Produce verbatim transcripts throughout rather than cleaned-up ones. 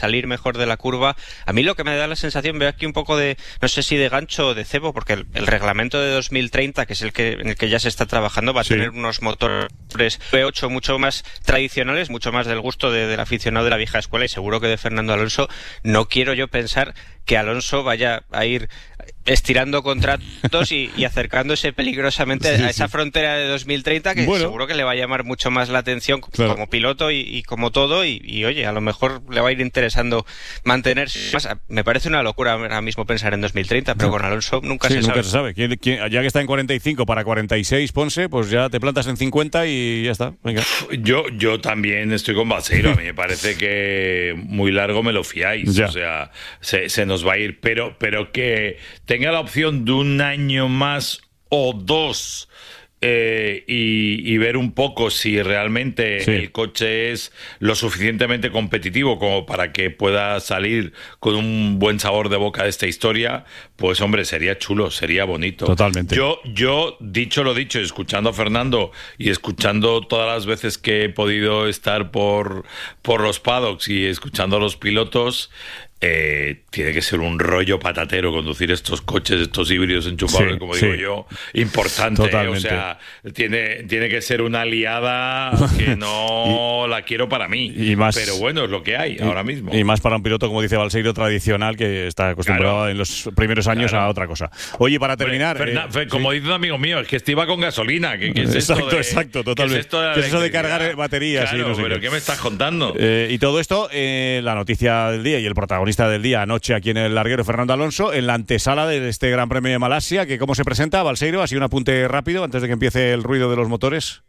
salir mejor de la curva. A mí lo que me da la sensación, veo aquí un poco de, no sé si de gancho o de cebo, porque el, el reglamento de dos mil treinta, que es el que en el que ya se está trabajando, va a sí. tener unos motores V ocho mucho más tradicionales, mucho más del gusto de, del aficionado de la vieja escuela, y seguro que de Fernando Alonso. No quiero yo pensar que Alonso vaya a ir estirando contratos y, y acercándose peligrosamente sí, a esa sí. frontera de dos mil treinta, que bueno, seguro que le va a llamar mucho más la atención claro. como piloto y, y como todo, y, y oye, a lo mejor le va a ir interesando mantenerse. Más, me parece una locura ahora mismo pensar en dos mil treinta, pero no. con Alonso nunca sí, se nunca sabe. se sabe. ¿Quién, quién, ya que está en cuarenta y cinco para cuarenta y seis, Ponce, pues ya te plantas en cincuenta y ya está. Venga. Yo, yo también estoy con Balseiro. A mí me parece que muy largo me lo fiáis. Ya. O sea, se, se nos va a ir, pero, pero que tenga la opción de un año más o dos eh, y, y ver un poco si realmente sí. el coche es lo suficientemente competitivo como para que pueda salir con un buen sabor de boca de esta historia, pues hombre, sería chulo, sería bonito. Totalmente. Yo, yo dicho lo dicho, escuchando a Fernando y escuchando todas las veces que he podido estar por, por los paddocks y escuchando a los pilotos, Eh, tiene que ser un rollo patatero conducir estos coches, estos híbridos enchufables, sí, como digo sí. yo, importante. Eh, o sea, tiene, tiene que ser una aliada que no y, la quiero para mí. Y más, pero bueno, es lo que hay y, ahora mismo. Y más para un piloto, como dice Balseiro, tradicional, que está acostumbrado claro. en los primeros años claro. a otra cosa. Oye, para terminar... Fernan, eh, como sí. dice un amigo mío, es que este iba con gasolina. ¿Qué, qué es exacto, esto de, exacto, totalmente. ¿qué es esto de, ¿Qué es eso de cargar baterías? Claro, y no sé pero qué. ¿qué me estás contando? Eh, y todo esto, eh, la noticia del día y el protagonista del día anoche aquí en el larguero, Fernando Alonso, en la antesala de este Gran Premio de Malasia, que cómo se presenta, Balseiro, así un apunte rápido antes de que empiece el ruido de los motores.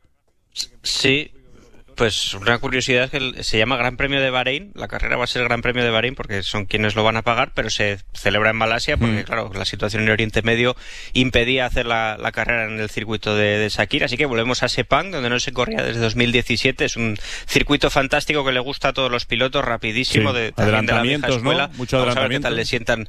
Sí, pues una curiosidad es que se llama Gran Premio de Bahrein, la carrera va a ser Gran Premio de Bahrein porque son quienes lo van a pagar, pero se celebra en Malasia porque mm. claro, la situación en Oriente Medio impedía hacer la, la carrera en el circuito de, de Sakir, así que volvemos a Sepang, donde no se corría desde dos mil diecisiete, es un circuito fantástico que le gusta a todos los pilotos, rapidísimo, sí. de, adelantamientos, de la vieja escuela. ¿no? Mucho Vamos adelantamiento. A ver qué tal le sientan.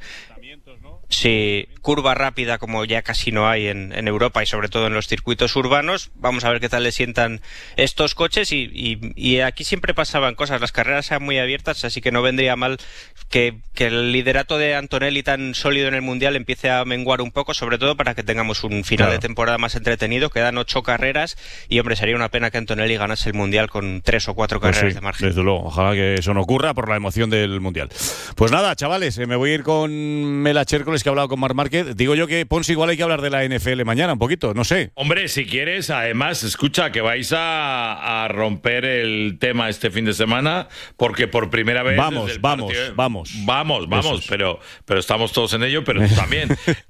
Sí, curva rápida como ya casi no hay en, en Europa y sobre todo en los circuitos urbanos. Vamos a ver qué tal le sientan estos coches y, y, y aquí siempre pasaban cosas, las carreras eran muy abiertas, así que no vendría mal que, que el liderato de Antonelli tan sólido en el Mundial empiece a menguar un poco, sobre todo para que tengamos un final claro. de temporada más entretenido. Quedan ocho carreras y hombre, sería una pena que Antonelli ganase el Mundial con tres o cuatro carreras pues sí, de margen. Desde luego, ojalá que eso no ocurra por la emoción del Mundial. Pues nada, chavales, eh, me voy a ir con Mela Chércoles, que ha hablado con Marc Márquez. Digo yo que, Ponce, igual hay que hablar de la N F L mañana un poquito, no sé. Hombre, si quieres, además, escucha, que vais a, a romper el tema este fin de semana, porque por primera vez... Vamos, vamos, partido, vamos. Vamos, vamos, pero, pero estamos todos en ello, pero tú también. eh,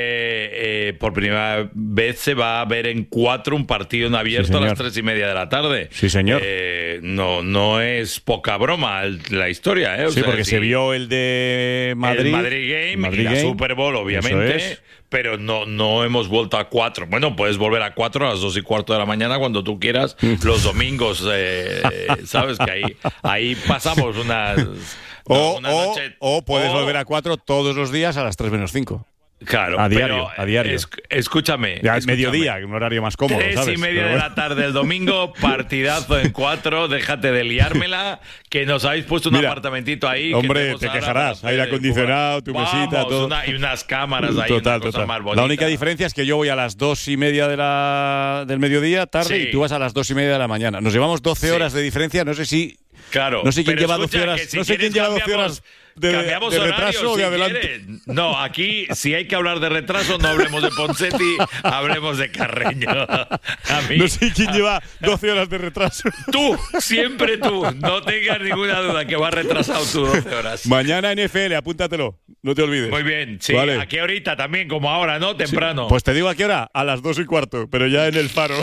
eh, por primera vez se va a ver en cuatro un partido en abierto sí, a las tres y media de la tarde. Sí, señor. Eh, no, no es poca broma la historia, ¿eh? O sí, sea, porque sí, se vio el de Madrid. El Madrid Game Madrid y la Game. Super Bowl, obviamente. Pero no, no hemos vuelto a cuatro. Bueno, puedes volver a cuatro a las dos y cuarto de la mañana cuando tú quieras, los domingos, eh, ¿sabes? Que ahí, ahí pasamos unas... O, una o, noche, o puedes o, volver a cuatro todos los días a las tres menos cinco. Claro, a diario, pero, a diario. Es, escúchame. Ya es mediodía, un horario más cómodo, Tres ¿sabes? y media pero de bueno. la tarde el domingo, partidazo en cuatro, déjate de liármela, que nos habéis puesto un Mira, apartamentito ahí. Hombre, te quejarás, aire acondicionado, tu Vamos, mesita, todo. Una, y unas cámaras ahí, total, una cosa total. más bonita. La única diferencia es que yo voy a las dos y media de la, del mediodía, tarde, sí. y tú vas a las dos y media de la mañana. Nos llevamos doce sí. horas de diferencia, no sé si... Claro, no sé quién pero lleva escucha, doce horas, si no sé quién lleva doce horas de, cambiamos de horario, retraso o si de adelanto. Quieres. No, aquí si hay que hablar de retraso no hablemos de Ponseti, hablemos de Carreño. A mí, no sé quién lleva doce horas de retraso. Tú, siempre tú. No tengas ninguna duda que vas retrasado tú doce horas. Mañana N F L, apúntatelo, no te olvides. Muy bien, sí. Vale. ¿A qué horita también? Como ahora, ¿no? Temprano. Sí. Pues te digo a qué hora, a las dos y cuarto, pero ya en el Faro.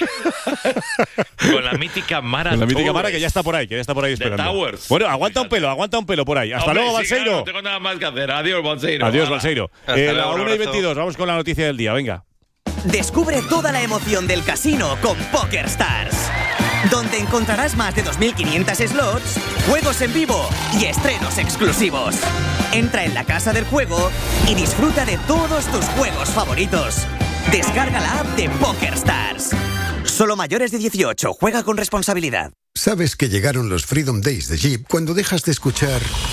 Con la mítica Mara. Con la mítica Towers. Mara que ya está por ahí, que ya está por ahí esperando. Towers. Bueno, aguanta un pelo, aguanta un pelo por ahí. Hasta Hombre, luego, sí, Balseiro. claro, no tengo nada más que hacer. Adiós, Balseiro. Adiós, Balseiro. Eh, luego, la una y veintidós, vamos con la noticia del día, venga. Descubre toda la emoción del casino con PokerStars, donde encontrarás más de dos mil quinientos slots, juegos en vivo y estrenos exclusivos. Entra en la casa del juego y disfruta de todos tus juegos favoritos. Descarga la app de PokerStars. Solo mayores de dieciocho, juega con responsabilidad. Sabes que llegaron los Freedom Days de Jeep cuando dejas de escuchar